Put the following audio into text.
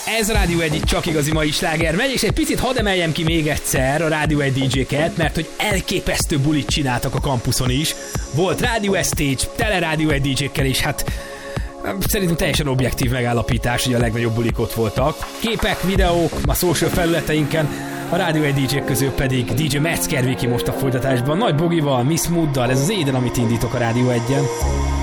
Ez a Rádió 1 csak igazi mai sláger megy, és egy picit hadd emeljem ki még egyszer a Rádió 1 DJ-ket, mert hogy elképesztő bulit csináltak a kampuszon is. Volt Rádió Stage, tele Rádió 1 DJ-kkel is, hát szerintem teljesen objektív megállapítás, hogy a legnagyobb bulik ott voltak. Képek, videók, a social felületeinken, a Rádió 1 DJ közül pedig DJ Metzger Viki most a folytatásban. Nagy Bogival, Miss Mooddal, ez az éden, amit indítok a Rádió 1-en.